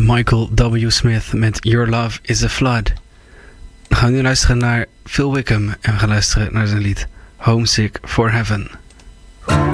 Michael W. Smith met Your Love is a Flood. Dan gaan we nu luisteren naar Phil Wickham en we gaan luisteren naar zijn lied Homesick for Heaven.